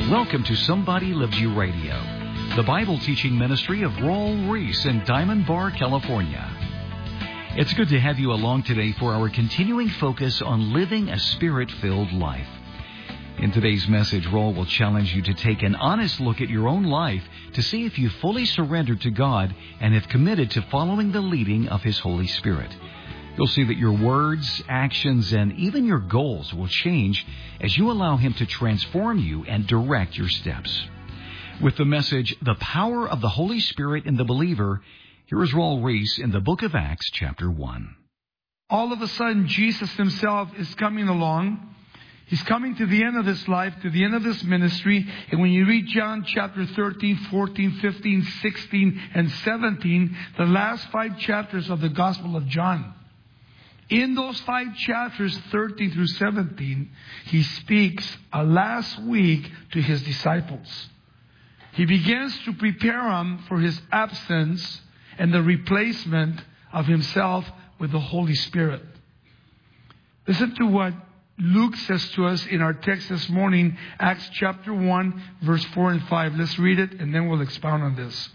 Welcome to Somebody Loves You Radio, the Bible teaching ministry of Raul Ries in Diamond Bar, California. It's good to have you along today for our continuing focus on living a Spirit-filled life. In today's message, Raul will challenge you to take an honest look at your own life to see if you fully surrendered to God and have committed to following the leading of His Holy Spirit. You'll see that your words, actions, and even your goals will change as you allow Him to transform you and direct your steps. With the message, The Power of the Holy Spirit in the Believer, here is Raul Ries in the book of Acts, chapter 1. All of a sudden, Jesus Himself is coming along. He's coming to the end of His life, to the end of His ministry. And when you read John chapter 13, 14, 15, 16, and 17, the last 5 chapters of the Gospel of John, in those 5 chapters, 13 through 17, He speaks a last week to His disciples. He begins to prepare them for His absence and the replacement of Himself with the Holy Spirit. Listen to what Luke says to us in our text this morning, Acts chapter 1, verse 4 and 5. Let's read it and then we'll expound on this.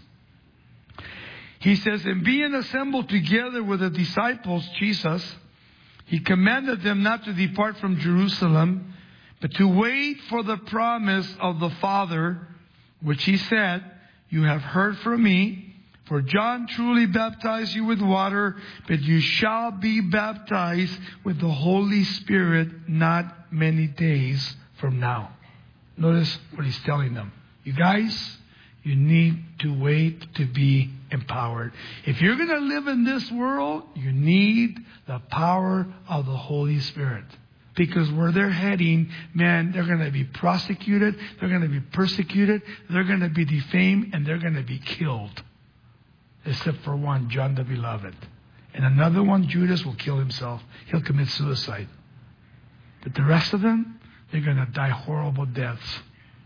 He says, "And being assembled together with the disciples, Jesus, He commanded them not to depart from Jerusalem, but to wait for the promise of the Father, which He said, 'You have heard from me. For John truly baptized you with water, but you shall be baptized with the Holy Spirit not many days from now.'" Notice what He's telling them. You guys, you need to wait to be empowered. If you're going to live in this world, you need the power of the Holy Spirit. Because where they're heading, man, they're going to be prosecuted, they're going to be persecuted, they're going to be defamed, and they're going to be killed. Except for one, John the Beloved. And another one, Judas, will kill himself. He'll commit suicide. But the rest of them, they're going to die horrible deaths.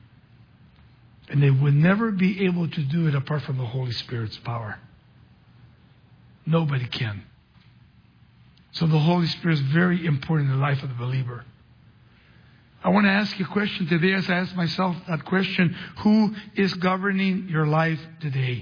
And they will never be able to do it apart from the Holy Spirit's power. Nobody can. So the Holy Spirit is very important in the life of the believer. I want to ask you a question today as I ask myself that question. Who is governing your life today?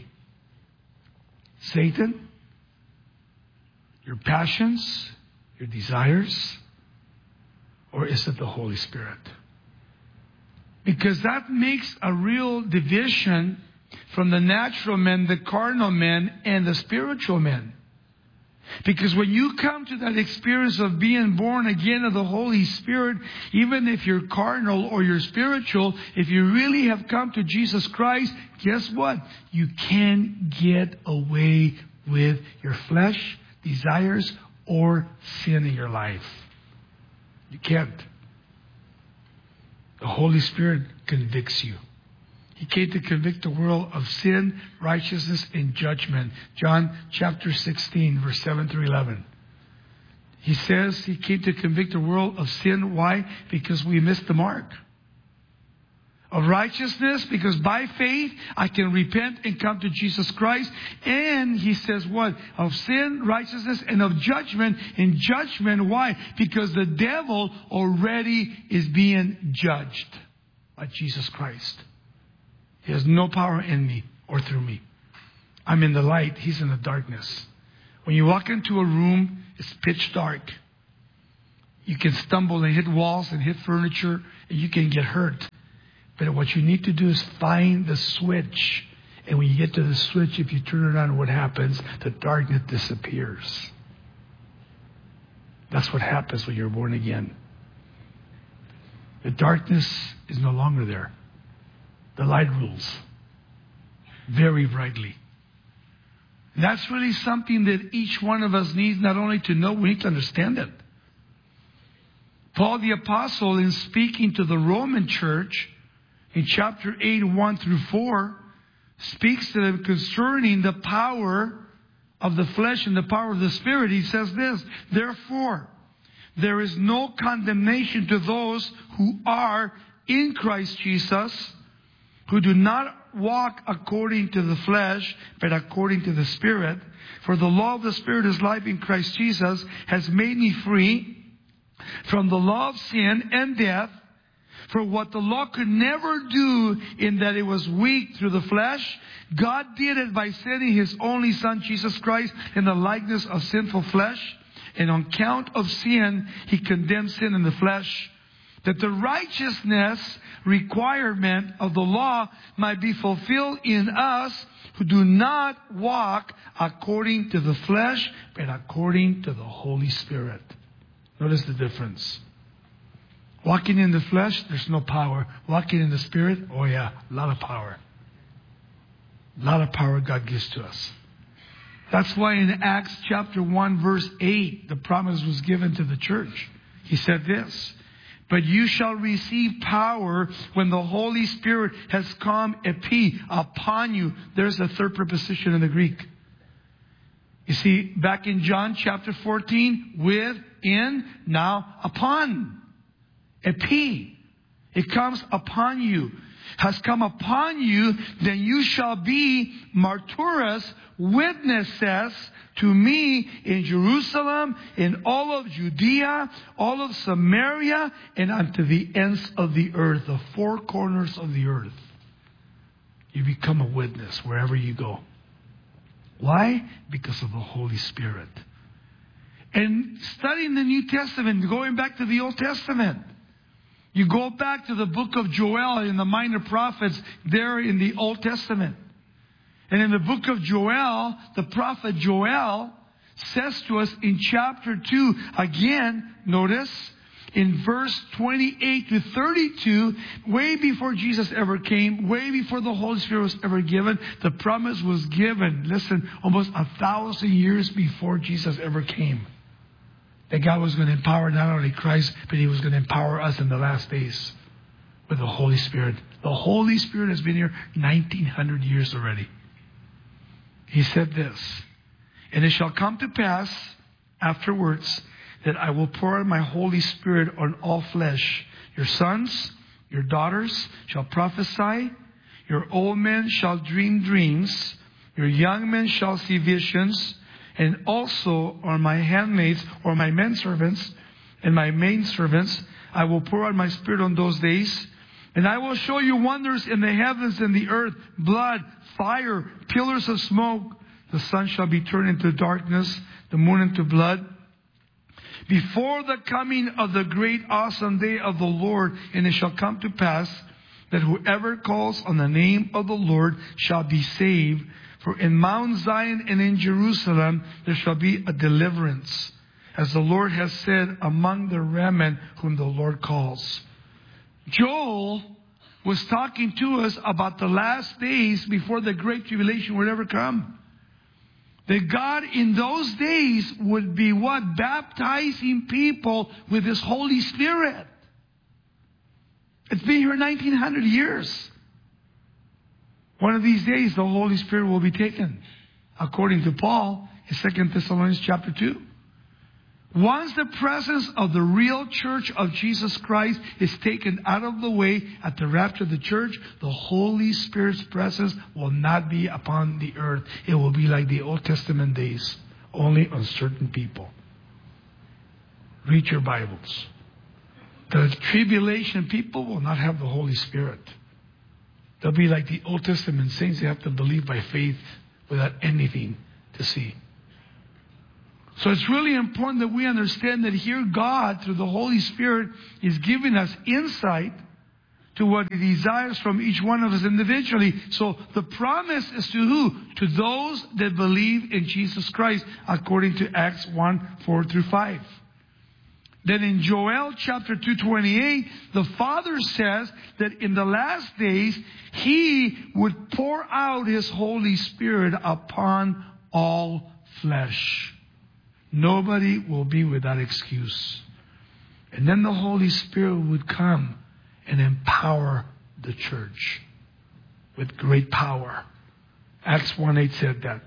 Satan? Your passions? Your desires? Or is it the Holy Spirit? Because that makes a real division from the natural man, the carnal man, and the spiritual man. Because when you come to that experience of being born again of the Holy Spirit, even if you're carnal or you're spiritual, if you really have come to Jesus Christ, guess what? You can't get away with your flesh, desires, or sin in your life. You can't. The Holy Spirit convicts you. He came to convict the world of sin, righteousness, and judgment. John chapter 16, verse 7 through 11. He says He came to convict the world of sin. Why? Because we missed the mark. Of righteousness, because by faith I can repent and come to Jesus Christ. And He says what? Of sin, righteousness, and of judgment. And judgment, why? Because the devil already is being judged by Jesus Christ. He has no power in me or through me. I'm in the light. He's in the darkness. When you walk into a room, it's pitch dark. You can stumble and hit walls and hit furniture, and you can get hurt. But what you need to do is find the switch. And when you get to the switch, if you turn it on, what happens? The darkness disappears. That's what happens when you're born again. The darkness is no longer there. The light rules very brightly. And that's really something that each one of us needs not only to know, we need to understand it. Paul the Apostle, in speaking to the Roman church, in chapter 8, 1 through 4, speaks to them concerning the power of the flesh and the power of the Spirit. He says this, "Therefore, there is no condemnation to those who are in Christ Jesus, who do not walk according to the flesh, but according to the Spirit. For the law of the Spirit is life in Christ Jesus, has made me free from the law of sin and death. For what the law could never do in that it was weak through the flesh, God did it by sending His only Son, Jesus Christ, in the likeness of sinful flesh. And on account of sin, He condemned sin in the flesh, that the righteousness requirement of the law might be fulfilled in us who do not walk according to the flesh, but according to the Holy Spirit. Notice the difference. Walking in the flesh, there's no power. Walking in the Spirit, oh yeah, a lot of power. A lot of power God gives to us. That's why in Acts chapter 1 verse 8, the promise was given to the church. He said this, but you shall receive power when the Holy Spirit has come upon you. There's a third preposition in the Greek. You see, back in John chapter 14, with, in, now upon. Epi. It comes upon you. Has come upon you, then you shall be martyrs, witnesses to me in Jerusalem, in all of Judea, all of Samaria, and unto the ends of the earth, the four corners of the earth. You become a witness wherever you go. Why? Because of the Holy Spirit. And studying the New Testament, going back to the Old Testament, you go back to the book of Joel in the Minor Prophets there in the Old Testament. And in the book of Joel, the prophet Joel says to us in chapter 2, again, notice, in verse 28 to 32, way before Jesus ever came, way before the Holy Spirit was ever given, the promise was given, listen, almost 1,000 years before Jesus ever came. That God was going to empower not only Christ, but He was going to empower us in the last days with the Holy Spirit. The Holy Spirit has been here 1,900 years already. He said this, and it shall come to pass afterwards that I will pour out my Holy Spirit on all flesh. Your sons, your daughters shall prophesy. Your old men shall dream dreams. Your young men shall see visions. And also on my handmaids or my menservants and my maidservants, I will pour out my Spirit on those days. And I will show you wonders in the heavens and the earth, blood, fire, pillars of smoke. The sun shall be turned into darkness, the moon into blood, before the coming of the great awesome day of the Lord. And it shall come to pass that whoever calls on the name of the Lord shall be saved. For in Mount Zion and in Jerusalem there shall be a deliverance, as the Lord has said, among the remnant whom the Lord calls. Joel was talking to us about the last days before the great tribulation would ever come. That God in those days would be what? Baptizing people with His Holy Spirit. It's been here 1,900 years. One of these days, the Holy Spirit will be taken, according to Paul in 2 Thessalonians chapter 2. Once the presence of the real church of Jesus Christ is taken out of the way at the rapture of the church, the Holy Spirit's presence will not be upon the earth. It will be like the Old Testament days, only on certain people. Read your Bibles. The tribulation people will not have the Holy Spirit. They'll be like the Old Testament saints. They have to believe by faith without anything to see. So it's really important that we understand that here God, through the Holy Spirit, is giving us insight to what He desires from each one of us individually. So the promise is to who? To those that believe in Jesus Christ, according to Acts 1, 4 through 5. Then in Joel chapter 2:28, the Father says that in the last days, He would pour out His Holy Spirit upon all flesh. Nobody will be without excuse. And then the Holy Spirit would come and empower the church with great power. Acts 1:8 said that.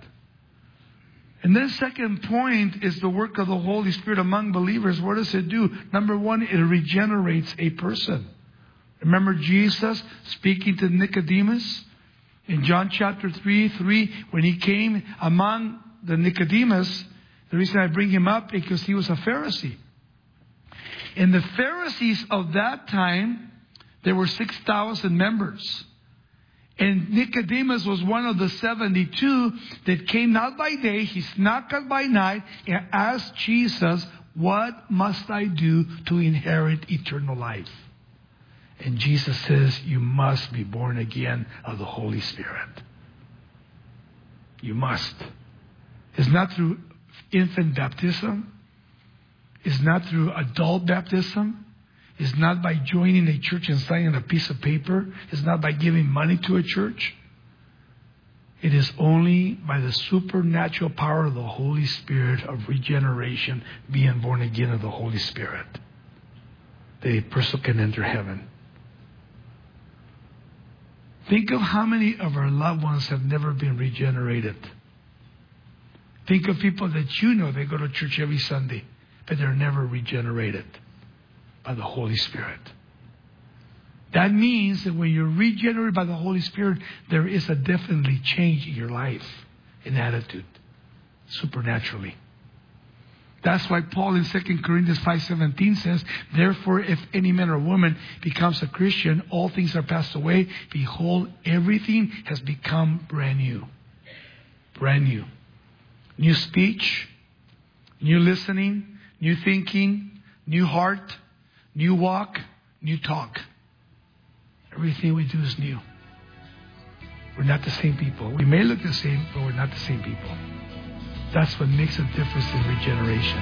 And then second point is the work of the Holy Spirit among believers. What does it do? Number one, it regenerates a person. Remember Jesus speaking to Nicodemus in John chapter 3, when He came among the Nicodemus. The reason I bring him up is because he was a Pharisee. And the Pharisees of that time, There were 6,000 members. And Nicodemus was one of the 72 that came not by day, he snuck out by night and asked Jesus, what must I do to inherit eternal life? And Jesus says, you must be born again of the Holy Spirit. You must. It's not through infant baptism. It's not through adult baptism. It's not by joining a church and signing a piece of paper. It's not by giving money to a church. It is only by the supernatural power of the Holy Spirit of regeneration, being born again of the Holy Spirit, that a person can enter heaven. Think of how many of our loved ones have never been regenerated. Think of people that you know, they go to church every Sunday, but they're never regenerated by the Holy Spirit. That means that when you're regenerated by the Holy Spirit, there is a definitely change in your life, in attitude, supernaturally. That's why Paul in 2 Corinthians 5:17 says, therefore, if any man or woman becomes a Christian, all things are passed away. Behold, everything has become brand new. Brand new. New speech, new listening, new thinking, new heart, new walk, new talk. Everything we do is new. We're not the same people. We may look the same, but we're not the same people. That's what makes a difference in regeneration.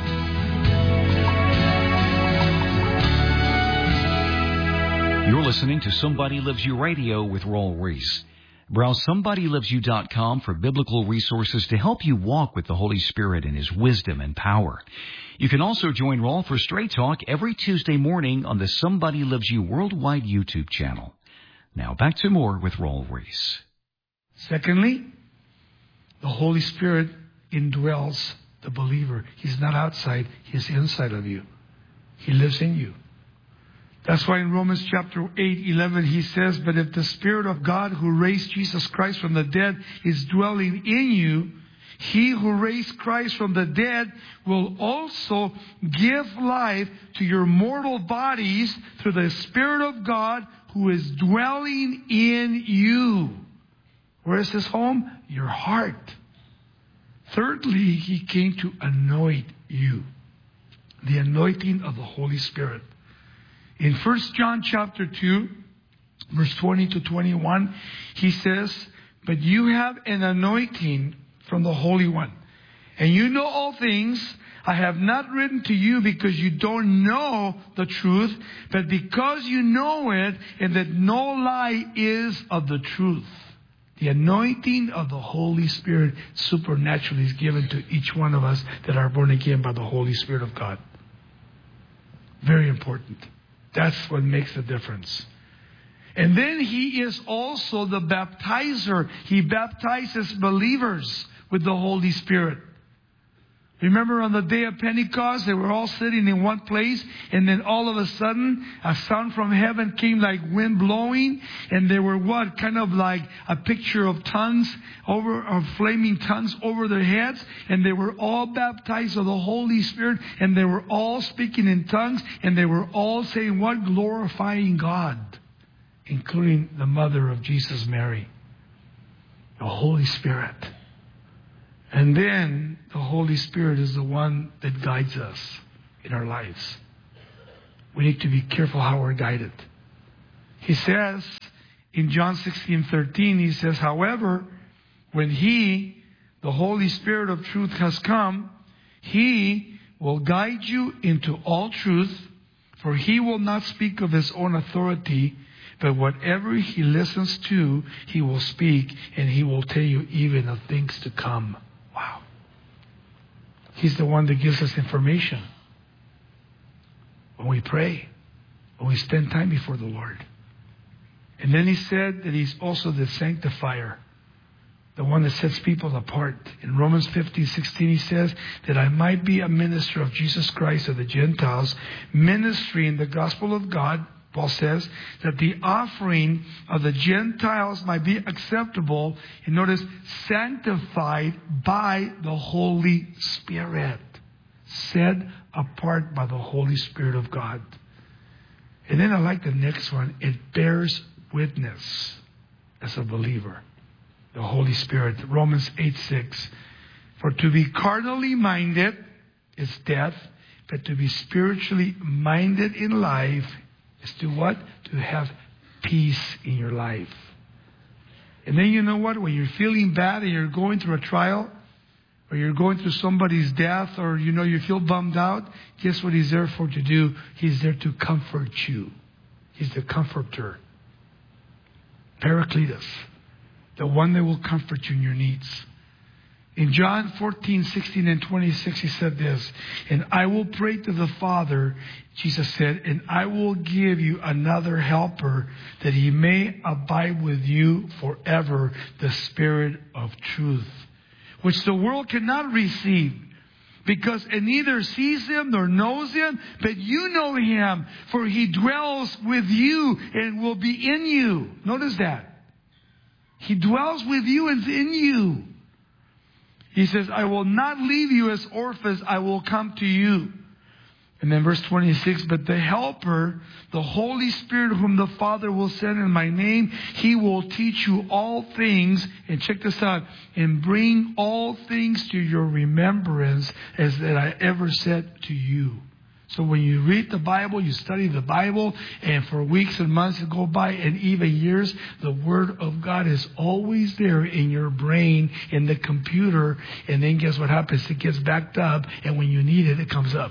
You're listening to Somebody Loves You Radio with Raul Ries. Browse SomebodyLovesYou.com for biblical resources to help you walk with the Holy Spirit in His wisdom and power. You can also join Raul for Straight Talk every Tuesday morning on the Somebody Loves You Worldwide YouTube channel. Now back to more with Raul Ries. Secondly, the Holy Spirit indwells the believer. He's not outside, He's inside of you. He lives in you. That's why in Romans chapter 8:11 he says, but if the Spirit of God who raised Jesus Christ from the dead is dwelling in you, He who raised Christ from the dead will also give life to your mortal bodies through the Spirit of God who is dwelling in you. Where is His home? Your heart. Thirdly, He came to anoint you. The anointing of the Holy Spirit. In 1 John chapter 2, verse 20 to 21, he says, but you have an anointing from the Holy One. And you know all things. I have not written to you because you don't know the truth, but because you know it, and that no lie is of the truth. The anointing of the Holy Spirit supernaturally is given to each one of us that are born again by the Holy Spirit of God. Very important. That's what makes the difference. And then He is also the baptizer. He baptizes believers with the Holy Spirit. Remember on the day of Pentecost, they were all sitting in one place, and then all of a sudden, a sound from heaven came like wind blowing, and they were what? Kind of like a picture of tongues of flaming tongues over their heads, and they were all baptized with the Holy Spirit, and they were all speaking in tongues, and they were all saying what? Glorifying God, including the mother of Jesus, Mary. The Holy Spirit. And then the Holy Spirit is the one that guides us in our lives. We need to be careful how we're guided. He says in John 16:13, He says, however, when He, the Holy Spirit of truth, has come, He will guide you into all truth, for He will not speak of His own authority, but whatever He listens to, He will speak, and He will tell you even of things to come. Wow. He's the one that gives us information when we pray, when we spend time before the Lord. And then He said that He's also the sanctifier, the one that sets people apart. In Romans 15:16 He says that I might be a minister of Jesus Christ of the Gentiles, ministering the gospel of God. Paul says that the offering of the Gentiles might be acceptable, and notice, sanctified by the Holy Spirit. Set apart by the Holy Spirit of God. And then I like the next one. It bears witness as a believer. The Holy Spirit. Romans 8:6. For to be carnally minded is death, but to be spiritually minded in life is to what? To have peace in your life. And then you know what? When you're feeling bad and you're going through a trial, or you're going through somebody's death, or you feel bummed out, guess what He's there for to do? He's there to comfort you. He's the comforter. Paracletus. The one that will comfort you in your needs. In John 14:16 and 26, He said this, and I will pray to the Father, Jesus said, and I will give you another helper that He may abide with you forever, the Spirit of truth, which the world cannot receive, because it neither sees Him nor knows Him, but you know Him, for He dwells with you and will be in you. Notice that. He dwells with you and is in you. He says, I will not leave you as orphans, I will come to you. And then verse 26, but the Helper, the Holy Spirit whom the Father will send in my name, He will teach you all things. And check this out. And bring all things to your remembrance as that I ever said to you. So when you read the Bible, you study the Bible, and for weeks and months go by, and even years, the Word of God is always there in your brain, in the computer. And then guess what happens? It gets backed up, and when you need it, it comes up.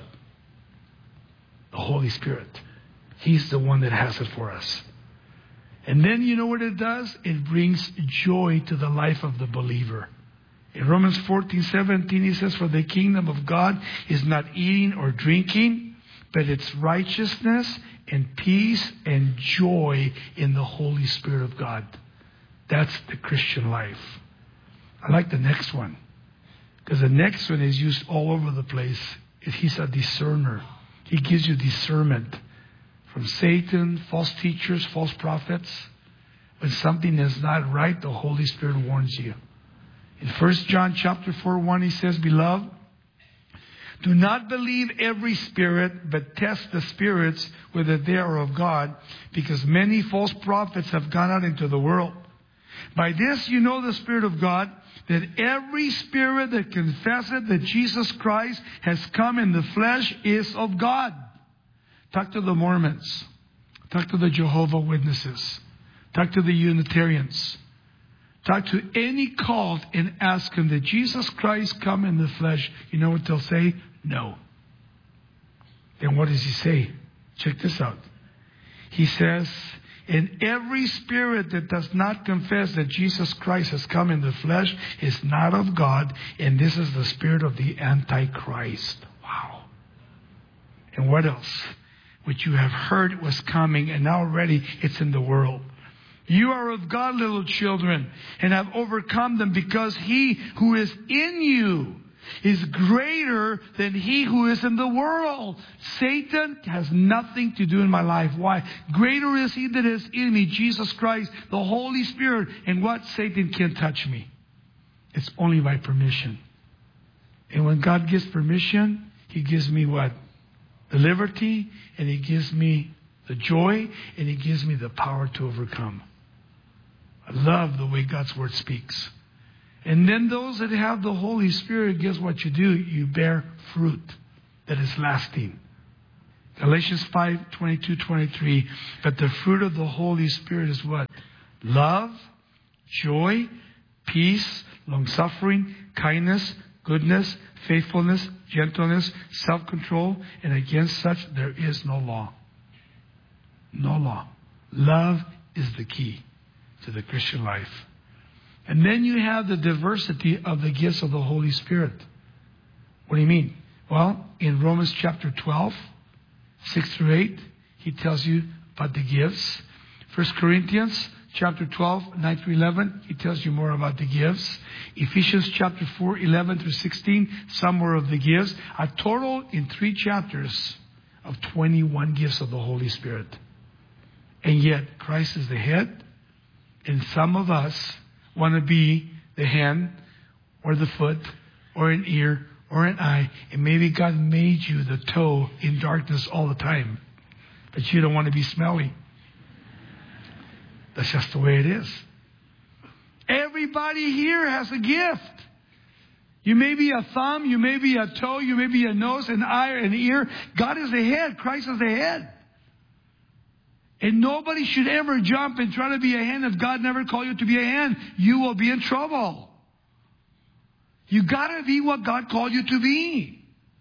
The Holy Spirit. He's the one that has it for us. And then you know what it does? It brings joy to the life of the believer. In Romans 14:17, He says, for the kingdom of God is not eating or drinking, but it's righteousness and peace and joy in the Holy Spirit of God. That's the Christian life. I like the next one, because the next one is used all over the place. He's a discerner. He gives you discernment from Satan, false teachers, false prophets. When something is not right, the Holy Spirit warns you. In 1 John chapter 4:1, He says, beloved, do not believe every spirit, but test the spirits whether they are of God, because many false prophets have gone out into the world. By this you know the Spirit of God, that every spirit that confesseth that Jesus Christ has come in the flesh is of God. Talk to the Mormons. Talk to the Jehovah's Witnesses. Talk to the Unitarians. Talk to any cult and ask them, did Jesus Christ come in the flesh? You know what they'll say? No. Then what does He say? Check this out. He says, and every spirit that does not confess that Jesus Christ has come in the flesh is not of God, and this is the spirit of the Antichrist. Wow. And what else? Which you have heard was coming, and now already it's in the world. You are of God, little children, and have overcome them, because He who is in you is greater than he who is in the world. Satan has nothing to do in my life. Why? Greater is He that is in me, Jesus Christ, the Holy Spirit. And what? Satan can't touch me. It's only by permission. And when God gives permission, He gives me what? The liberty, and He gives me the joy, and He gives me the power to overcome. I love the way God's Word speaks. And then those that have the Holy Spirit, guess what you do? You bear fruit that is lasting. Galatians 5:22-23. But the fruit of the Holy Spirit is what? Love, joy, peace, long-suffering, kindness, goodness, faithfulness, gentleness, self-control. And against such there is no law. No law. Love is the key to the Christian life. And then you have the diversity of the gifts of the Holy Spirit. What do you mean? Well, in Romans chapter 12, 6-8, he tells you about the gifts. 1 Corinthians chapter 12, 9-11, he tells you more about the gifts. Ephesians chapter 4, 11-16, some more of the gifts. A total in 3 chapters of 21 gifts of the Holy Spirit. And yet, Christ is the head, and some of us want to be the hand or the foot or an ear or an eye. And maybe God made you the toe in darkness all the time. But you don't want to be smelly. That's just the way it is. Everybody here has a gift. You may be a thumb, you may be a toe, you may be a nose, an eye, an ear. God is the head. Christ is the head. And nobody should ever jump and try to be a hand if God never called you to be a hand. You will be in trouble. You got to be what God called you to be.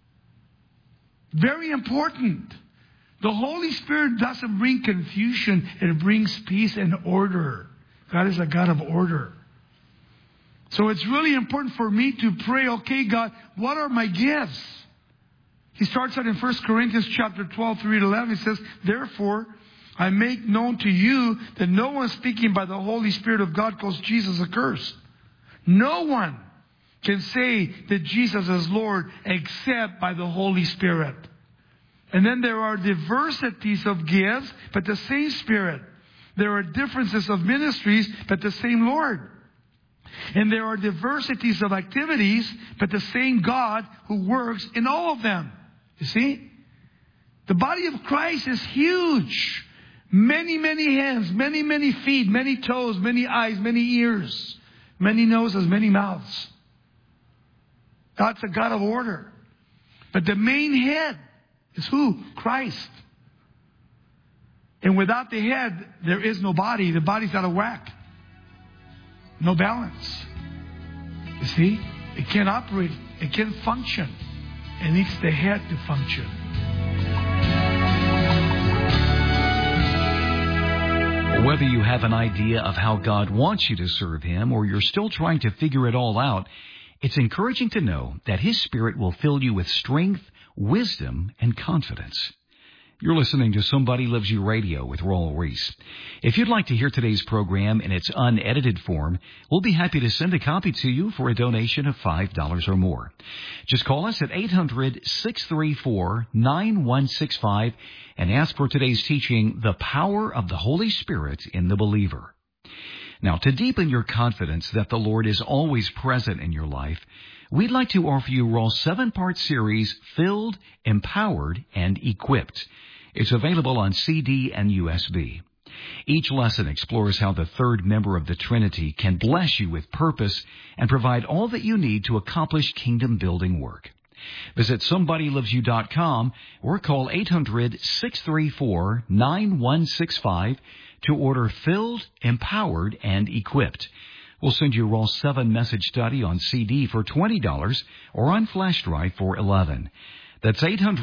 Very important. The Holy Spirit doesn't bring confusion. It brings peace and order. God is a God of order. So it's really important for me to pray, okay, God, what are my gifts? He starts out in 1 Corinthians chapter 12, 3-11. He says, therefore, I make known to you that no one speaking by the Holy Spirit of God calls Jesus accursed. No one can say that Jesus is Lord except by the Holy Spirit. And then there are diversities of gifts, but the same Spirit. There are differences of ministries, but the same Lord. And there are diversities of activities, but the same God who works in all of them. You see? The body of Christ is huge. Many, many hands, many, many feet, many toes, many eyes, many ears, many noses, many mouths. God's a God of order. But the main head is who? Christ. And without the head, there is no body. The body's out of whack. No balance. You see? It can't operate. It can't function. It needs the head to function. Whether you have an idea of how God wants you to serve Him or you're still trying to figure it all out, it's encouraging to know that His Spirit will fill you with strength, wisdom, and confidence. You're listening to Somebody Loves You Radio with Raul Ries. If you'd like to hear today's program in its unedited form, we'll be happy to send a copy to you for a donation of $5 or more. Just call us at 800-634-9165 and ask for today's teaching, The Power of the Holy Spirit in the Believer. Now, to deepen your confidence that the Lord is always present in your life, we'd like to offer you Raul's 7-part series, Filled, Empowered, and Equipped. It's available on CD and USB. Each lesson explores how the third member of the Trinity can bless you with purpose and provide all that you need to accomplish kingdom-building work. Visit SomebodyLovesYou.com or call 800-634-9165 to order Filled, Empowered, and Equipped. We'll send you Raul's 7-message study on CD for $20 or on flash drive for $11. That's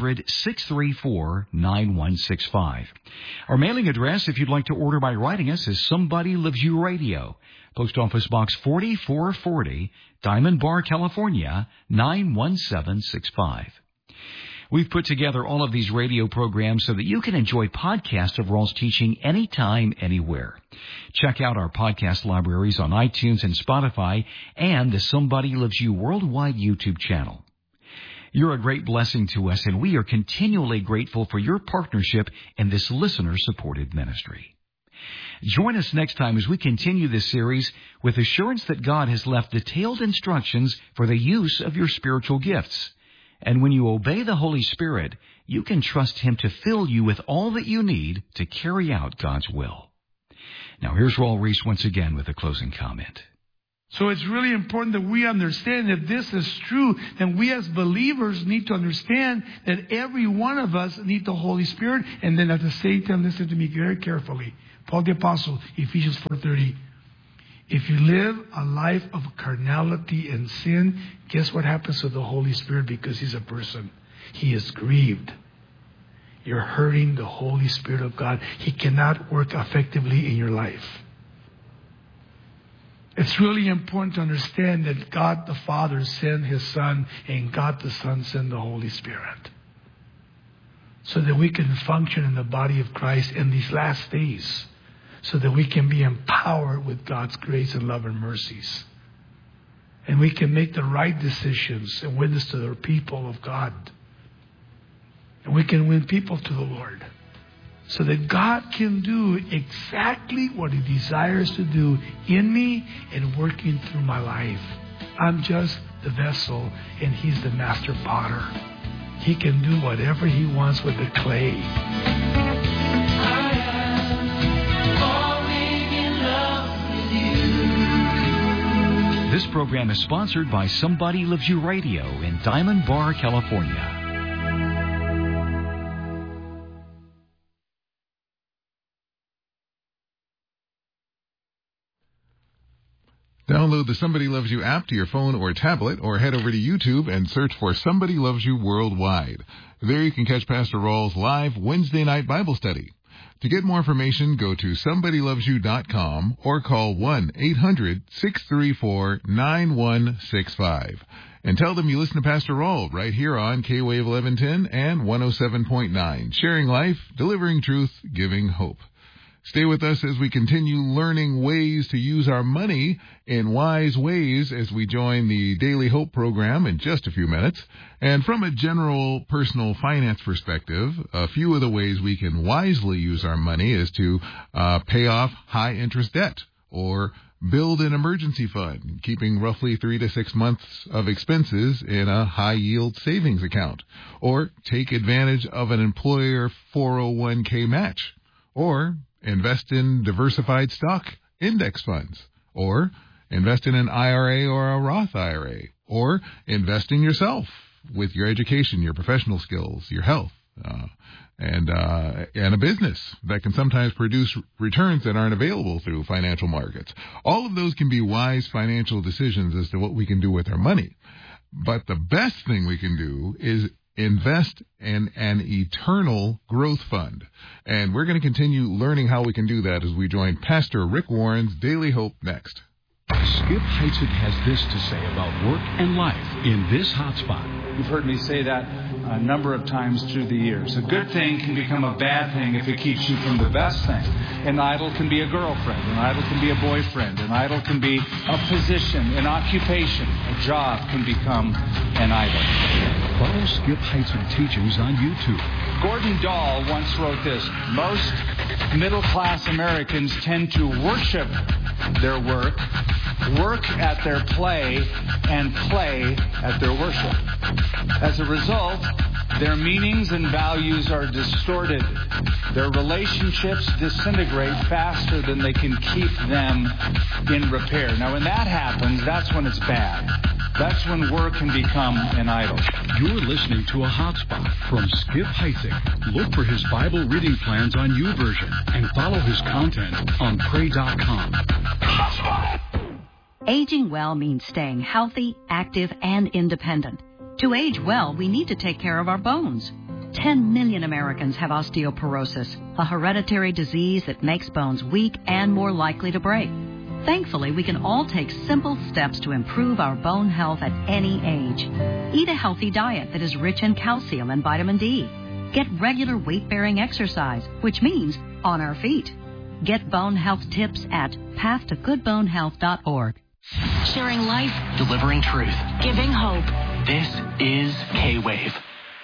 800-634-9165. Our mailing address, if you'd like to order by writing us, is Somebody Loves You Radio. Post Office Box 4440, Diamond Bar, California, 91765. We've put together all of these radio programs so that you can enjoy podcasts of Raul's teaching anytime, anywhere. Check out our podcast libraries on iTunes and Spotify and the Somebody Loves You Worldwide YouTube channel. You're a great blessing to us, and we are continually grateful for your partnership in this listener-supported ministry. Join us next time as we continue this series with assurance that God has left detailed instructions for the use of your spiritual gifts. And when you obey the Holy Spirit, you can trust Him to fill you with all that you need to carry out God's will. Now, here's Raul Ries once again with a closing comment. So it's really important that we understand that this is true, and we as believers need to understand that every one of us need the Holy Spirit. And then at the same time, listen to me very carefully. Paul the Apostle, Ephesians 4:30. If you live a life of carnality and sin, guess what happens to the Holy Spirit? Because He's a person. He is grieved. You're hurting the Holy Spirit of God. He cannot work effectively in your life. It's really important to understand that God the Father sent His Son, and God the Son sent the Holy Spirit, so that we can function in the body of Christ in these last days, so that we can be empowered with God's grace and love and mercies. And we can make the right decisions and witness to the people of God. And we can win people to the Lord, so that God can do exactly what He desires to do in me and working through my life. I'm just the vessel, and He's the master potter. He can do whatever He wants with the clay. program is sponsored by Somebody Loves You Radio in Diamond Bar, California. Download the Somebody Loves You app to your phone or tablet, or head over to YouTube and search for Somebody Loves You Worldwide. There you can catch Pastor Rawls' live Wednesday night Bible study. To get more information, go to somebodylovesyou.com or call 1-800-634-9165. And tell them you listen to Pastor Rawls right here on K-Wave 1110 and 107.9. Sharing life, delivering truth, giving hope. Stay with us as we continue learning ways to use our money in wise ways as we join the Daily Hope program in just a few minutes. And from a general personal finance perspective, a few of the ways we can wisely use our money is to pay off high interest debt, or build an emergency fund, keeping roughly 3 to 6 months of expenses in a high-yield savings account, or take advantage of an employer 401k match, or invest in diversified stock index funds, or invest in an IRA or a Roth IRA, or invest in yourself with your education, your professional skills, your health, and a business that can sometimes produce returns that aren't available through financial markets. All of those can be wise financial decisions as to what we can do with our money. But the best thing we can do is invest in an eternal growth fund. And we're going to continue learning how we can do that as we join Pastor Rick Warren's Daily Hope next. Skip Heitzig has this to say about work and life in this hotspot. You've heard me say that a number of times through the years. A good thing can become a bad thing if it keeps you from the best thing. An idol can be a girlfriend. An idol can be a boyfriend. An idol can be a position, an occupation. A job can become an idol. Follow Skip Heitzig teachings on YouTube. Gordon Dahl once wrote this: most middle-class Americans tend to worship their work at their play, and play at their worship. As a result, their meanings and values are distorted. Their relationships disintegrate faster than they can keep them in repair. Now, when that happens, that's when it's bad. That's when work can become an idol. You're listening to a hotspot from Skip Heitzig. Look for his Bible reading plans on YouVersion and follow his content on pray.com. Hotspot. Aging well means staying healthy, active, and independent. To age well, we need to take care of our bones. 10 million Americans have osteoporosis, a hereditary disease that makes bones weak and more likely to break. Thankfully, we can all take simple steps to improve our bone health at any age. Eat a healthy diet that is rich in calcium and vitamin D. Get regular weight-bearing exercise, which means on our feet. Get bone health tips at pathtogoodbonehealth.org. Sharing life, delivering truth, giving hope. This is K-Wave.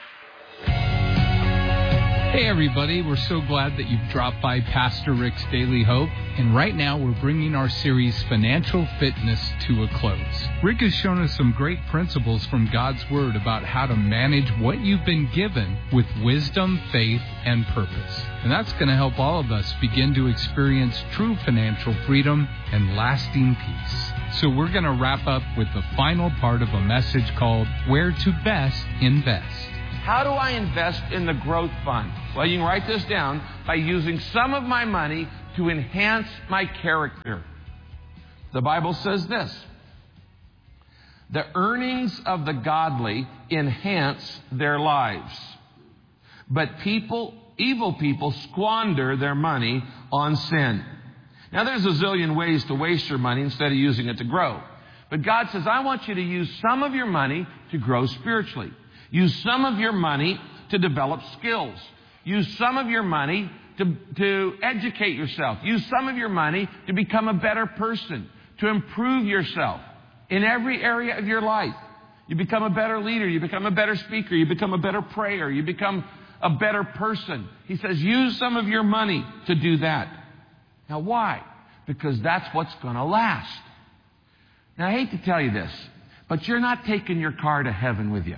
Hey everybody, we're so glad that you've dropped by Pastor Rick's Daily Hope, and right now we're bringing our series Financial Fitness to a close. Rick has shown us some great principles from God's Word about how to manage what you've been given with wisdom, faith, and purpose. And that's going to help all of us begin to experience true financial freedom and lasting peace. So we're going to wrap up with the final part of a message called Where to Best Invest. How do I invest in the growth fund? Well, you can write this down by using some of my money to enhance my character. The Bible says this: the earnings of the godly enhance their lives, but evil people squander their money on sin. Now, there's a zillion ways to waste your money instead of using it to grow. But God says, I want you to use some of your money to grow spiritually. Use some of your money to develop skills. Use some of your money to educate yourself. Use some of your money to become a better person, to improve yourself in every area of your life. You become a better leader. You become a better speaker. You become a better prayer. You become a better person. He says, use some of your money to do that. Now, why? Because that's what's going to last. Now, I hate to tell you this, but you're not taking your car to heaven with you.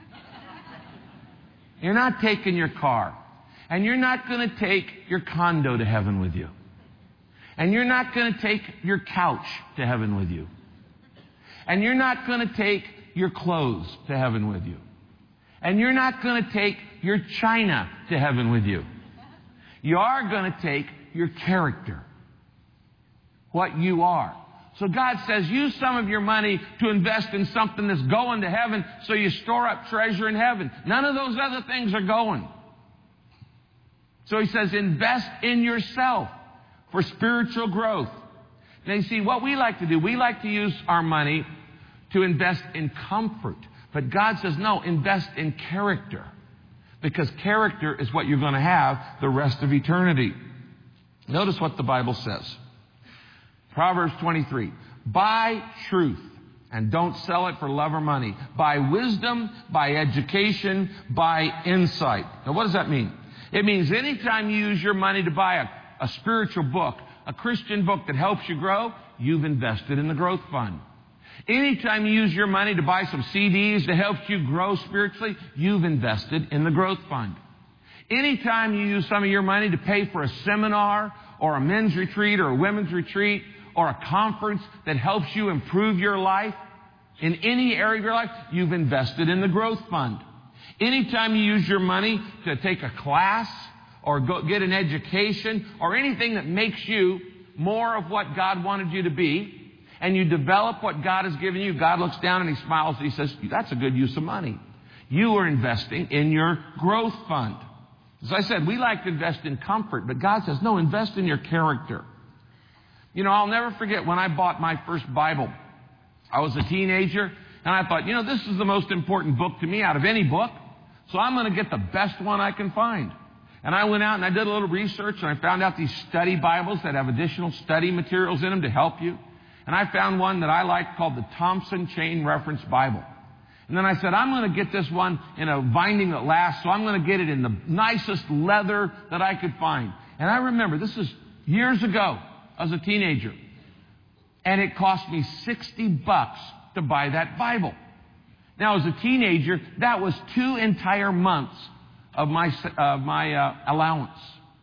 You're not taking your car. And you're not going to take your condo to heaven with you. And you're not going to take your couch to heaven with you. And you're not going to take your clothes to heaven with you. And you're not going to take your china to heaven with you. You are going to take your character, what you are. So God says, use some of your money to invest in something that's going to heaven so you store up treasure in heaven. None of those other things are going. So He says, invest in yourself for spiritual growth. Now, you see, what we like to do, we like to use our money to invest in comfort. But God says, no, invest in character. Because character is what you're going to have the rest of eternity. Notice what the Bible says. Proverbs 23. Buy truth and don't sell it for love or money. Buy wisdom, buy education, buy insight. Now, what does that mean? It means anytime you use your money to buy a spiritual book, a Christian book that helps you grow, you've invested in the growth fund. Anytime you use your money to buy some CDs to help you grow spiritually, you've invested in the growth fund. Anytime you use some of your money to pay for a seminar or a men's retreat or a women's retreat or a conference that helps you improve your life in any area of your life, you've invested in the growth fund. Anytime you use your money to take a class or go get an education or anything that makes you more of what God wanted you to be, and you develop what God has given you, God looks down and He smiles and He says, that's a good use of money. You are investing in your growth fund. As I said, we like to invest in comfort, but God says, no, invest in your character. You know, I'll never forget when I bought my first Bible. I was a teenager, and I thought, this is the most important book to me out of any book, so I'm going to get the best one I can find. And I went out and I did a little research, and I found out these study Bibles that have additional study materials in them to help you. And I found one that I liked called the Thompson Chain Reference Bible. And then I said, I'm going to get this one in a binding that lasts, so I'm going to get it in the nicest leather that I could find. And I remember, this is years ago, as a teenager. And it cost me $60 to buy that Bible. Now, as a teenager, that was 2 entire months of my allowance.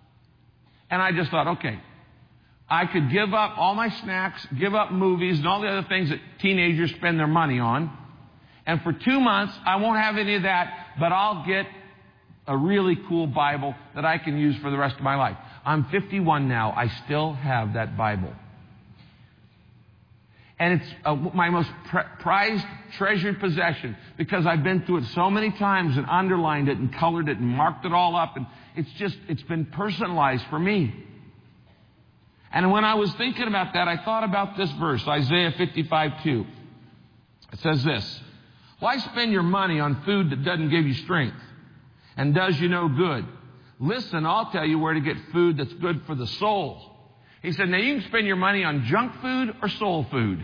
And I just thought, okay, I could give up all my snacks, give up movies, and all the other things that teenagers spend their money on. And for 2 months, I won't have any of that, but I'll get a really cool Bible that I can use for the rest of my life. I'm 51 now. I still have that Bible. And it's my most prized, treasured possession because I've been through it so many times and underlined it and colored it and marked it all up. And it's been personalized for me. And when I was thinking about that, I thought about this verse, Isaiah 55:2. It says this, why spend your money on food that doesn't give you strength and does you no good? Listen, I'll tell you where to get food that's good for the soul. He said, now you can spend your money on junk food or soul food.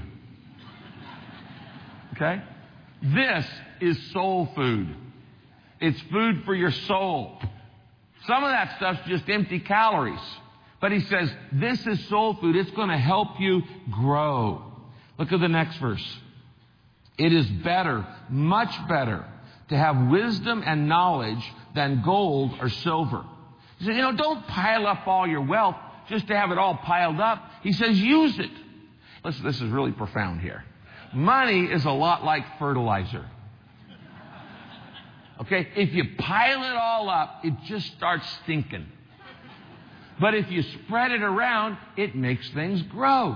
Okay? This is soul food. It's food for your soul. Some of that stuff's just empty calories. But he says, this is soul food. It's going to help you grow. Look at the next verse. It is better, much better, to have wisdom and knowledge than gold or silver. He said, don't pile up all your wealth just to have it all piled up. He says, use it. Listen, this is really profound here. Money is a lot like fertilizer. Okay? If you pile it all up, it just starts stinking. But if you spread it around, it makes things grow.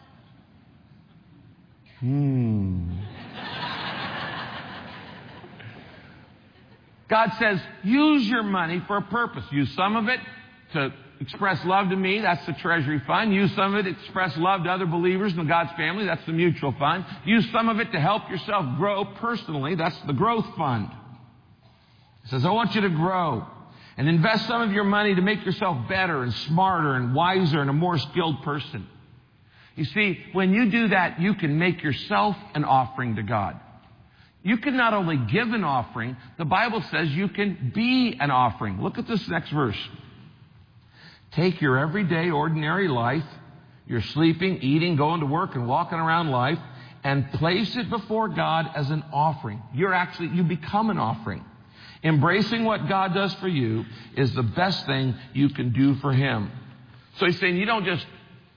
God says, use your money for a purpose. Use some of it to express love to me. That's the treasury fund. Use some of it to express love to other believers in God's family. That's the mutual fund. Use some of it to help yourself grow personally. That's the growth fund. He says, I want you to grow and invest some of your money to make yourself better and smarter and wiser and a more skilled person. You see, when you do that, you can make yourself an offering to God. You can not only give an offering, the Bible says you can be an offering. Look at this next verse. Take your everyday, ordinary life, your sleeping, eating, going to work, and walking around life, and place it before God as an offering. You become an offering. Embracing what God does for you is the best thing you can do for Him. So he's saying you don't just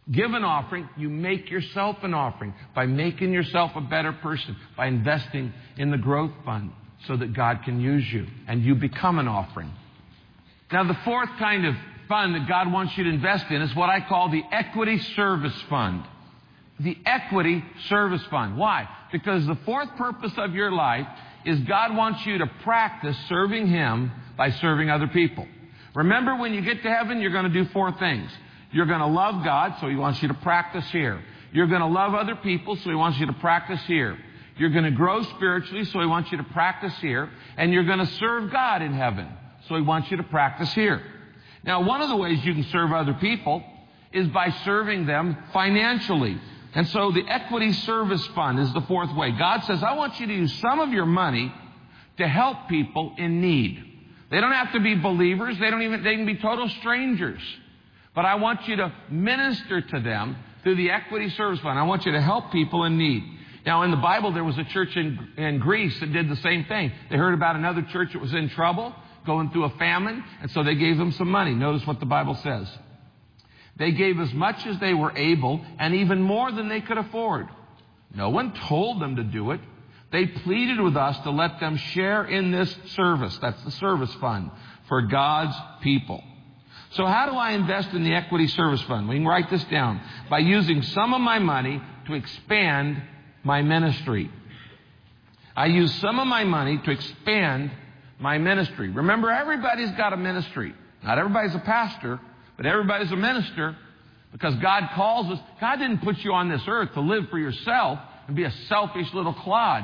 give an offering, you make yourself an offering by making yourself a better person, by investing in the growth fund so that God can use you and you become an offering. Now, the fourth kind of fund that God wants you to invest in is what I call the equity service fund. The equity service fund. Why? Because the fourth purpose of your life is God wants you to practice serving Him by serving other people. Remember, when you get to heaven, you're going to do four things. You're going to love God, so He wants you to practice here. You're going to love other people, so He wants you to practice here. You're going to grow spiritually, so He wants you to practice here. And you're going to serve God in heaven, so He wants you to practice here. Now, one of the ways you can serve other people is by serving them financially. And so the equity service fund is the fourth way. God says, I want you to use some of your money to help people in need. They don't have to be believers. They can be total strangers. But I want you to minister to them through the equity service fund. I want you to help people in need. Now, in the Bible, there was a church in Greece that did the same thing. They heard about another church that was in trouble, going through a famine, and so they gave them some money. Notice what the Bible says. They gave as much as they were able and even more than they could afford. No one told them to do it. They pleaded with us to let them share in this service. That's the service fund for God's people. So how do I invest in the equity service fund? We can write this down. By using some of my money to expand my ministry. I use some of my money to expand my ministry. Remember, everybody's got a ministry. Not everybody's a pastor, but everybody's a minister, because God calls us. God didn't put you on this earth to live for yourself and be a selfish little clod.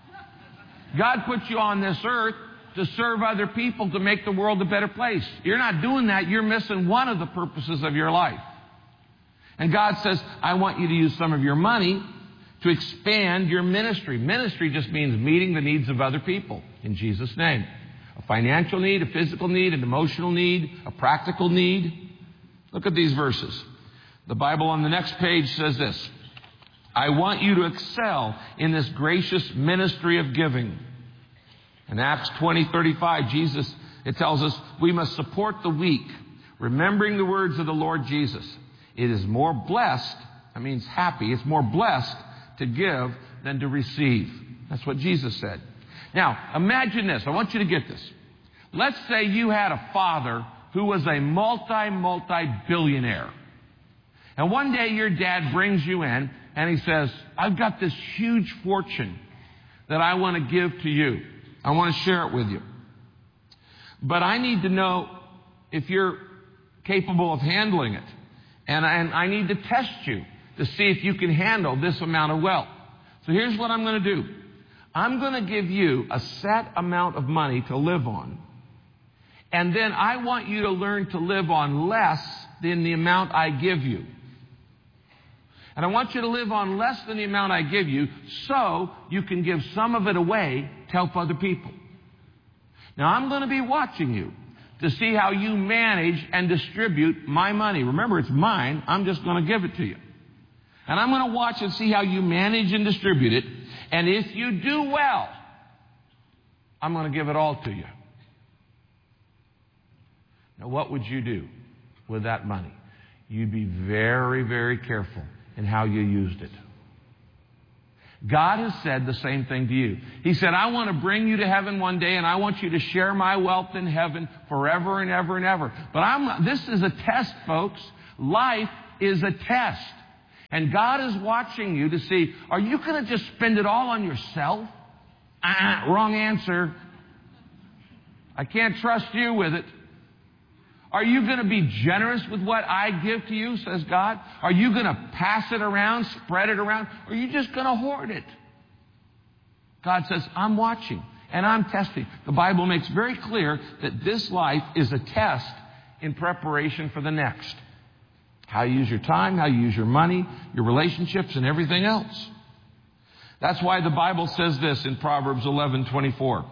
God put you on this earth to serve other people, to make the world a better place. You're not doing that. You're missing one of the purposes of your life. And God says, I want you to use some of your money to expand your ministry. Ministry just means meeting the needs of other people in Jesus' name. A financial need, a physical need, an emotional need, a practical need. Look at these verses. The Bible on the next page says this. I want you to excel in this gracious ministry of giving. In Acts 20:35, it tells us we must support the weak, remembering the words of the Lord Jesus. It is more blessed, that means happy, it's more blessed to give than to receive. That's what Jesus said. Now, imagine this. I want you to get this. Let's say you had a father who was a multi-billionaire. And one day your dad brings you in and he says, I've got this huge fortune that I want to give to you. I want to share it with you. But I need to know if you're capable of handling it. And I need to test you to see if you can handle this amount of wealth. So here's what I'm going to do. I'm going to give you a set amount of money to live on. And then I want you to learn to live on less than the amount I give you. And I want you to live on less than the amount I give you so you can give some of it away to help other people. Now, I'm going to be watching you to see how you manage and distribute my money. Remember, it's mine. I'm just going to give it to you. And I'm going to watch and see how you manage and distribute it. And if you do well, I'm going to give it all to you. Now, what would you do with that money? You'd be very, very careful in how you used it. God has said the same thing to you. He said, I want to bring you to heaven one day, and I want you to share my wealth in heaven forever and ever and ever. But this is a test, folks. Life is a test. And God is watching you to see, are you going to just spend it all on yourself? Wrong answer. I can't trust you with it. Are you going to be generous with what I give to you, says God? Are you going to pass it around, spread it around? Or are you just going to hoard it? God says, I'm watching and I'm testing. The Bible makes very clear that this life is a test in preparation for the next. How you use your time, how you use your money, your relationships, and everything else. That's why the Bible says this in Proverbs 11:24.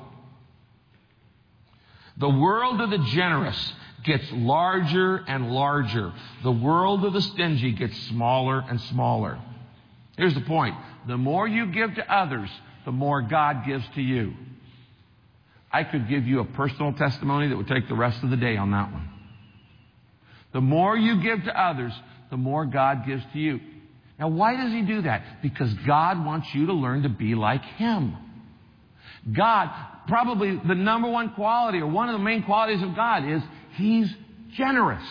The world of the generous gets larger and larger. The world of the stingy gets smaller and smaller. Here's the point. The more you give to others, the more God gives to you. I could give you a personal testimony that would take the rest of the day on that one. The more you give to others, the more God gives to you. Now, why does He do that? Because God wants you to learn to be like Him. God, probably the number one quality, or one of the main qualities of God, is He's generous.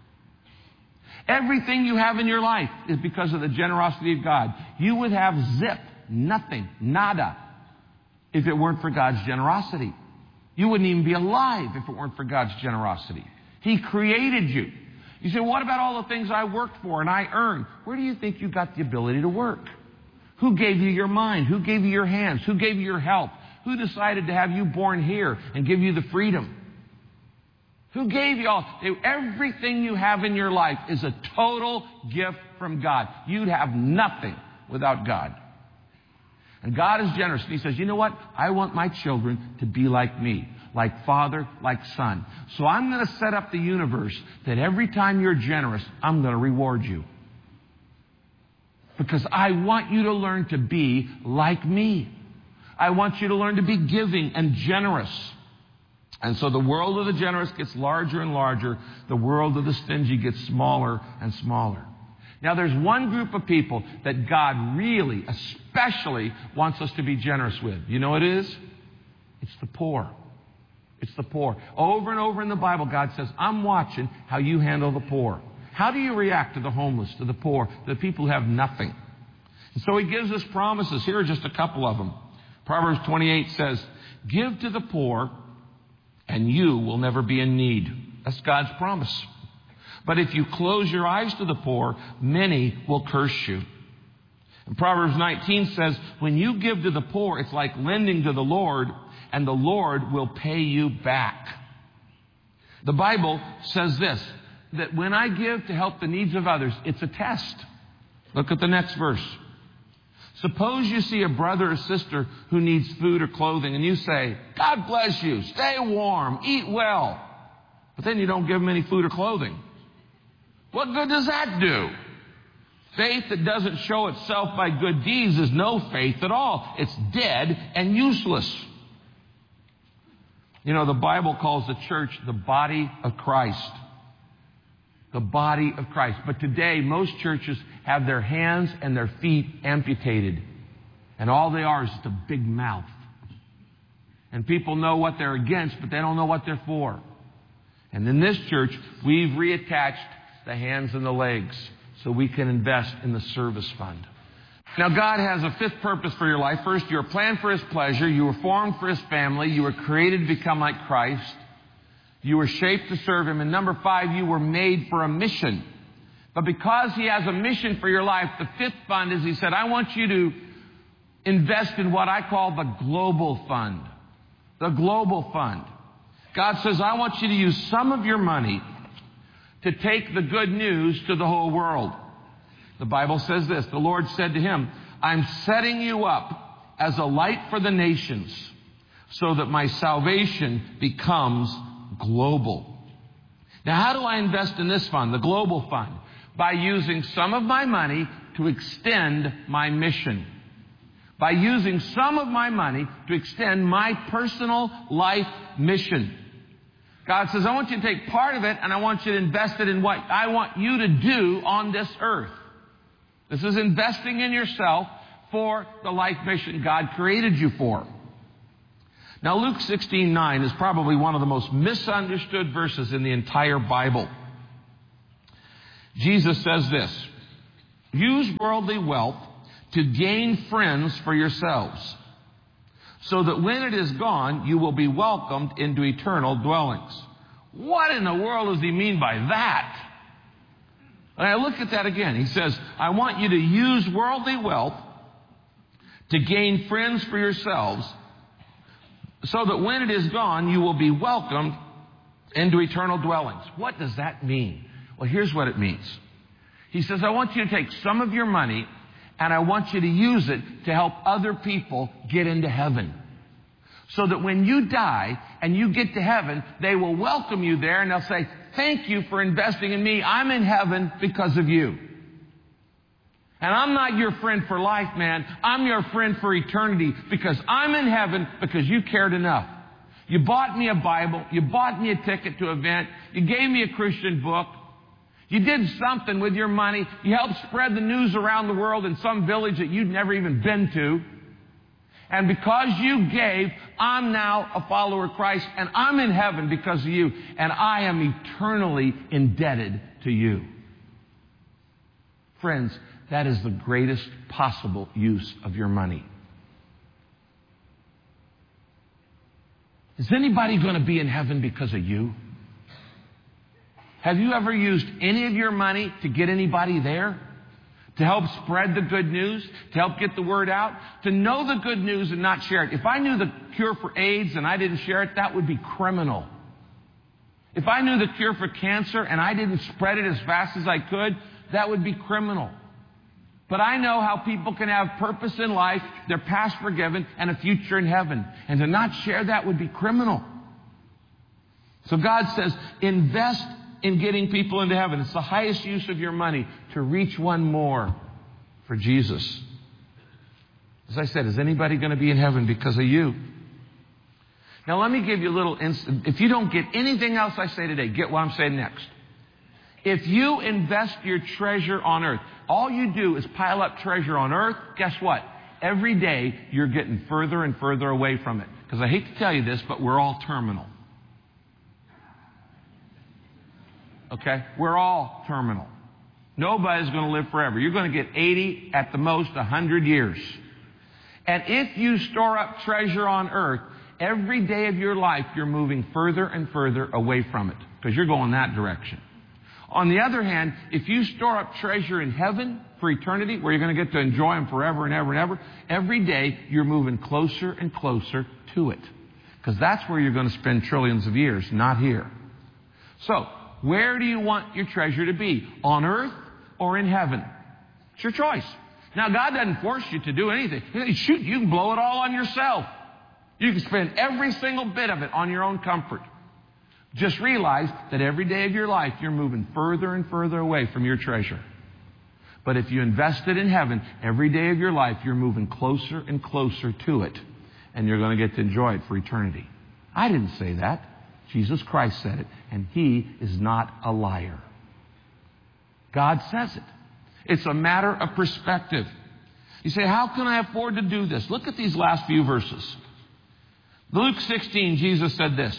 Everything you have in your life is because of the generosity of God. You would have zip, nothing, nada, if it weren't for God's generosity. You wouldn't even be alive if it weren't for God's generosity. He created you. You say, what about all the things I worked for and I earned? Where do you think you got the ability to work? Who gave you your mind? Who gave you your hands? Who gave you your health? Who decided to have you born here and give you the freedom? Who gave you all? Everything you have in your life is a total gift from God. You'd have nothing without God. And God is generous. And He says, you know what? I want my children to be like me. Like Father, like Son. So I'm going to set up the universe that every time you're generous, I'm going to reward you. Because I want you to learn to be like me. I want you to learn to be giving and generous. And so the world of the generous gets larger and larger. The world of the stingy gets smaller and smaller. Now, there's one group of people that God really, especially, wants us to be generous with. You know what it is? It's the poor. It's the poor. Over and over in the Bible, God says, I'm watching how you handle the poor. How do you react to the homeless, to the poor, to the people who have nothing? And so He gives us promises. Here are just a couple of them. Proverbs 28 says, give to the poor, and you will never be in need. That's God's promise. But if you close your eyes to the poor, many will curse you. And Proverbs 19 says, when you give to the poor, it's like lending to the Lord, and the Lord will pay you back. The Bible says this, that when I give to help the needs of others, it's a test. Look at the next verse. Suppose you see a brother or sister who needs food or clothing, and you say, God bless you, stay warm, eat well. But then you don't give them any food or clothing. What good does that do? Faith that doesn't show itself by good deeds is no faith at all. It's dead and useless. You know, the Bible calls the church the body of Christ. The body of Christ. But today, most churches have their hands and their feet amputated. And all they are is just a big mouth. And people know what they're against, but they don't know what they're for. And in this church, we've reattached the hands and the legs so we can invest in the service fund. Now, God has a fifth purpose for your life. First, you were planned for His pleasure. You were formed for His family. You were created to become like Christ. You were shaped to serve Him. And number 5, you were made for a mission. But because He has a mission for your life, the fifth fund is He said, I want you to invest in what I call the global fund. The global fund. God says, I want you to use some of your money to take the good news to the whole world. The Bible says this, the Lord said to him, I'm setting you up as a light for the nations so that my salvation becomes global. Now, how do I invest in this fund, the global fund? By using some of my money to extend my mission. By using some of my money to extend my personal life mission. God says, I want you to take part of it and I want you to invest it in what I want you to do on this earth. This is investing in yourself for the life mission God created you for. Now, Luke 16:9 is probably one of the most misunderstood verses in the entire Bible. Jesus says this, use worldly wealth to gain friends for yourselves, so that when it is gone, you will be welcomed into eternal dwellings. What in the world does he mean by that? And I look at that again. He says, I want you to use worldly wealth to gain friends for yourselves, so that when it is gone, you will be welcomed into eternal dwellings. What does that mean? Well, here's what it means. He says, I want you to take some of your money and I want you to use it to help other people get into heaven. So that when you die and you get to heaven, they will welcome you there and they'll say, thank you for investing in me. I'm in heaven because of you. And I'm not your friend for life, man. I'm your friend for eternity because I'm in heaven because you cared enough. You bought me a Bible. You bought me a ticket to an event. You gave me a Christian book. You did something with your money. You helped spread the news around the world in some village that you'd never even been to. And because you gave, I'm now a follower of Christ, and I'm in heaven because of you, and I am eternally indebted to you. Friends, that is the greatest possible use of your money. Is anybody going to be in heaven because of you? Have you ever used any of your money to get anybody there? To help spread the good news? To help get the word out? To know the good news and not share it? If I knew the cure for AIDS and I didn't share it, that would be criminal. If I knew the cure for cancer and I didn't spread it as fast as I could, that would be criminal. But I know how people can have purpose in life, their past forgiven, and a future in heaven. And to not share that would be criminal. So God says, invest in getting people into heaven. It's the highest use of your money to reach one more for Jesus. As I said, is anybody going to be in heaven because of you? Now let me give you a little instant. If you don't get anything else I say today, get what I'm saying next. If you invest your treasure on earth, all you do is pile up treasure on earth, guess what? Every day you're getting further and further away from it. Because I hate to tell you this, but we're all terminal. Okay? We're all terminal. Nobody's going to live forever. You're going to get 80, at the most 100 years. And if you store up treasure on earth, every day of your life you're moving further and further away from it. Because you're going that direction. On the other hand, if you store up treasure in heaven for eternity, where you're going to get to enjoy them forever and ever and ever, every day you're moving closer and closer to it. Because that's where you're going to spend trillions of years, not here. So, where do you want your treasure to be? On earth or in heaven? It's your choice. Now, God doesn't force you to do anything. Shoot, you can blow it all on yourself. You can spend every single bit of it on your own comfort. Just realize that every day of your life, you're moving further and further away from your treasure. But if you invest it in heaven, every day of your life, you're moving closer and closer to it. And you're going to get to enjoy it for eternity. I didn't say that. Jesus Christ said it, and He is not a liar. God says it. It's a matter of perspective. You say, how can I afford to do this? Look at these last few verses. Luke 16, Jesus said this.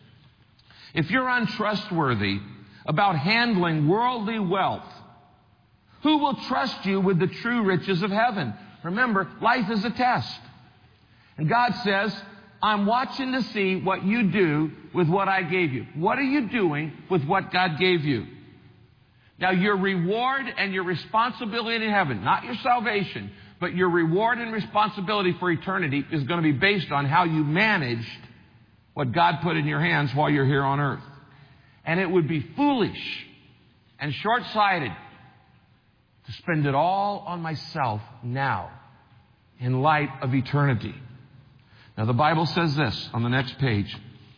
If you're untrustworthy about handling worldly wealth, who will trust you with the true riches of heaven? Remember, life is a test. And God says, I'm watching to see what you do with what I gave you. What are you doing with what God gave you? Now, your reward and your responsibility in heaven, not your salvation, but your reward and responsibility for eternity is going to be based on how you managed what God put in your hands while you're here on earth. And it would be foolish and short-sighted to spend it all on myself now in light of eternity. Now, the Bible says this on the next page.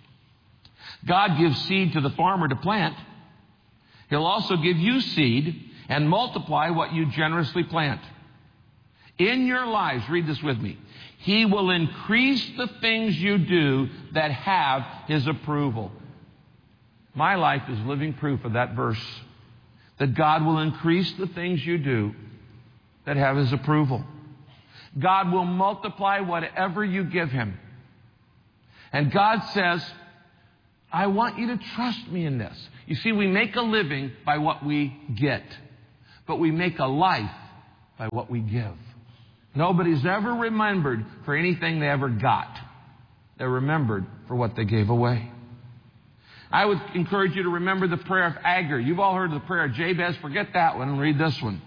God gives seed to the farmer to plant. He'll also give you seed and multiply what you generously plant. In your lives, read this with me, He will increase the things you do that have His approval. My life is living proof of that verse. That God will increase the things you do that have His approval. God will multiply whatever you give Him. And God says, I want you to trust me in this. You see, we make a living by what we get. But we make a life by what we give. Nobody's ever remembered for anything they ever got. They're remembered for what they gave away. I would encourage you to remember the prayer of Agur. You've all heard of the prayer of Jabez. Forget that one and read this one.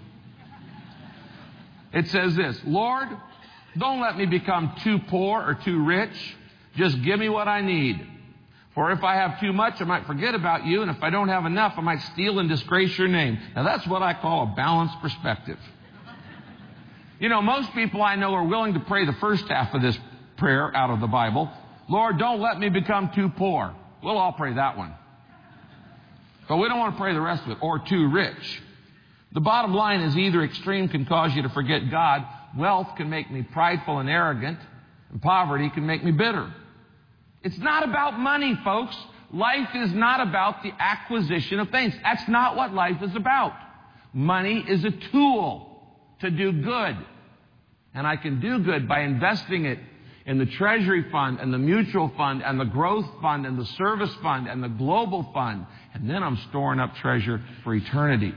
It says this, Lord, don't let me become too poor or too rich. Just give me what I need. For if I have too much, I might forget about you. And if I don't have enough, I might steal and disgrace your name. Now, that's what I call a balanced perspective. You know, most people I know are willing to pray the first half of this prayer out of the Bible. Lord, don't let me become too poor. We'll all pray that one. But we don't want to pray the rest of it. Or too rich. The bottom line is either extreme can cause you to forget God. Wealth can make me prideful and arrogant. And poverty can make me bitter. It's not about money, folks. Life is not about the acquisition of things. That's not what life is about. Money is a tool to do good. And I can do good by investing it in the Treasury Fund and the Mutual Fund and the Growth Fund and the Service Fund and the Global Fund. And then I'm storing up treasure for eternity.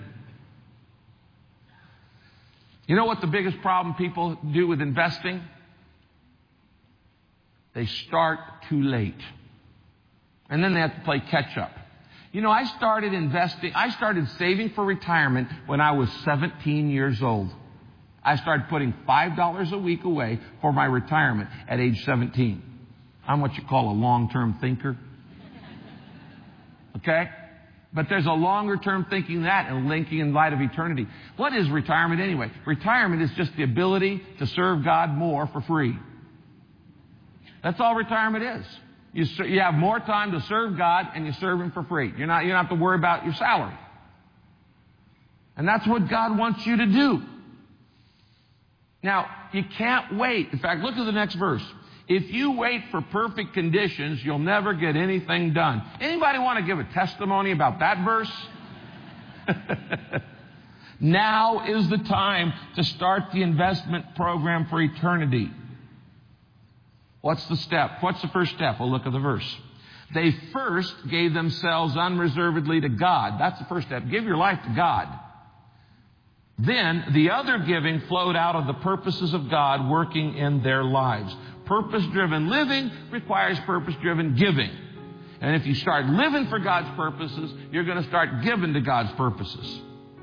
You know what the biggest problem people do with investing? They start too late. And then they have to play catch up. You know, I started saving for retirement when I was 17 years old. I started putting $5 a week away for my retirement at age 17. I'm what you call a long-term thinker. Okay? But there's a longer-term thinking than that and linking in light of eternity. What is retirement anyway? Retirement is just the ability to serve God more for free. That's all retirement is. You have more time to serve God and you serve Him for free. You don't have to worry about your salary. And that's what God wants you to do. Now, you can't wait. In fact, look at the next verse. If you wait for perfect conditions, you'll never get anything done. Anybody want to give a testimony about that verse? Now is the time to start the investment program for eternity. What's the step? What's the first step? Well, look at the verse. They first gave themselves unreservedly to God. That's the first step. Give your life to God. Then the other giving flowed out of the purposes of God working in their lives. Purpose-driven living requires purpose-driven giving. And if you start living for God's purposes, you're going to start giving to God's purposes.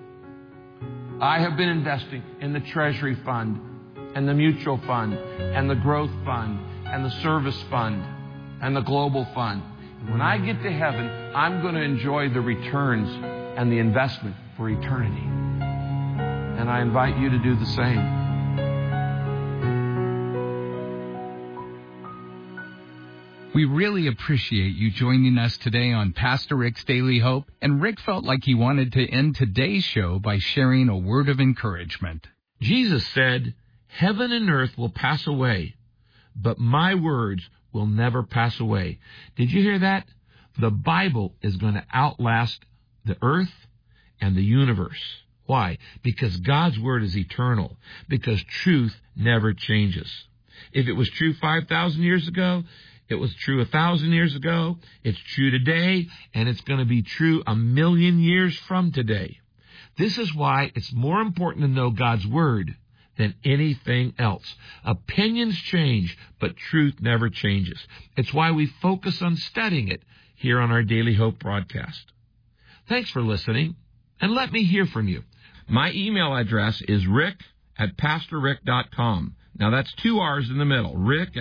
I have been investing in the Treasury Fund and the Mutual Fund and the Growth Fund and the Service Fund and the Global Fund. And when I get to heaven, I'm going to enjoy the returns and the investment for eternity. And I invite you to do the same. We really appreciate you joining us today on Pastor Rick's Daily Hope, and Rick felt like he wanted to end today's show by sharing a word of encouragement. Jesus said, "Heaven and earth will pass away, but my words will never pass away." Did you hear that? The Bible is going to outlast the earth and the universe. Why? Because God's word is eternal, because truth never changes. If it was true 5,000 years ago, it was true 1,000 years ago, it's true today, and it's going to be true 1,000,000 years from today. This is why it's more important to know God's word than anything else. Opinions change, but truth never changes. It's why we focus on studying it here on our Daily Hope broadcast. Thanks for listening, and let me hear from you. My email address is rick@pastorrick.com. Now that's 2 R's in the middle,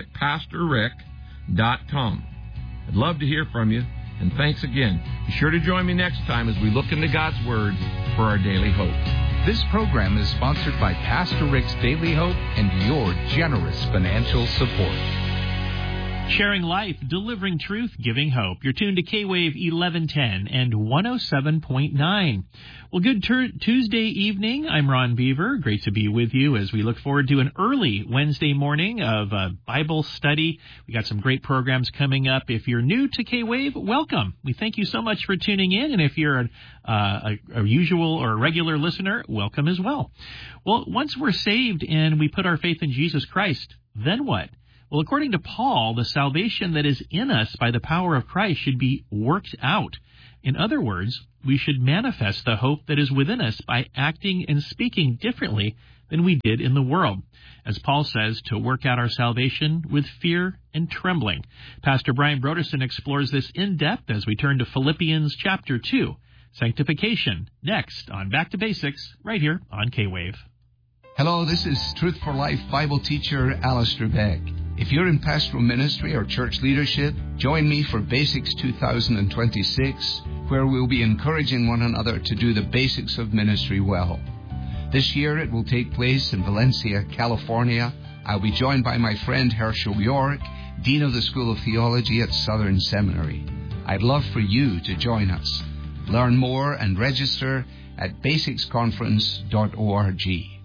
rick@pastorrick.com. I'd love to hear from you, and thanks again. Be sure to join me next time as we look into God's Word for our daily hope. This program is sponsored by Pastor Rick's Daily Hope and your generous financial support. Sharing life, delivering truth, giving hope. You're tuned to K-Wave 1110 and 107.9. Well, good Tuesday evening. I'm Ron Beaver. Great to be with you as we look forward to an early Wednesday morning of Bible study. We got some great programs coming up. If you're new to K-Wave, welcome. We thank you so much for tuning in. And if you're a usual or a regular listener, welcome as well. Well, once we're saved and we put our faith in Jesus Christ, then what? Well, according to Paul, the salvation that is in us by the power of Christ should be worked out. In other words, we should manifest the hope that is within us by acting and speaking differently than we did in the world. As Paul says, to work out our salvation with fear and trembling. Pastor Brian Broderson explores this in depth as we turn to Philippians chapter 2, Sanctification, next on Back to Basics, right here on K-Wave. Hello, this is Truth for Life Bible teacher Alistair Beck. If you're in pastoral ministry or church leadership, join me for Basics 2026, where we'll be encouraging one another to do the basics of ministry well. This year it will take place in Valencia, California. I'll be joined by my friend Herschel York, Dean of the School of Theology at Southern Seminary. I'd love for you to join us. Learn more and register at basicsconference.org.